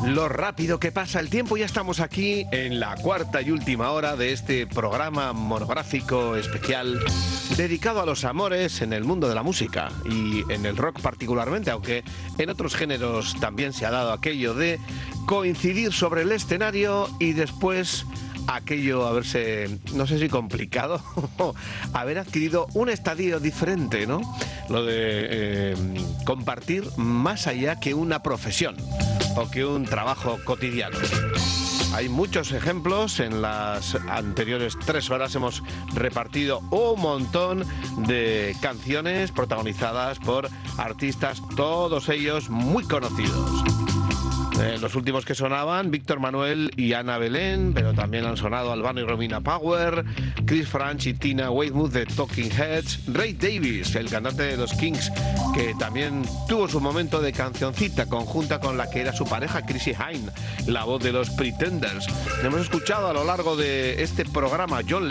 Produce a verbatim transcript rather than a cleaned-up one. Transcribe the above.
Lo rápido que pasa el tiempo, ya estamos aquí en la cuarta y última hora de este programa monográfico especial dedicado a los amores en el mundo de la música y en el rock particularmente, aunque en otros géneros también se ha dado aquello de coincidir sobre el escenario y después aquello haberse, no sé si complicado, haber adquirido un estadio diferente, ¿no? Lo de eh, compartir más allá que una profesión o que un trabajo cotidiano. Hay muchos ejemplos, en las anteriores tres horas hemos repartido un montón de canciones protagonizadas por artistas, todos ellos muy conocidos. Eh, los últimos que sonaban, Víctor Manuel y Ana Belén, pero también han sonado Albano y Romina Power, Chris Frantz y Tina Weymouth de Talking Heads, Ray Davies, el cantante de los Kings, que también tuvo su momento de cancioncita conjunta con la que era su pareja, Chrissie Hynde, la voz de los Pretenders. Hemos escuchado a lo largo de este programa John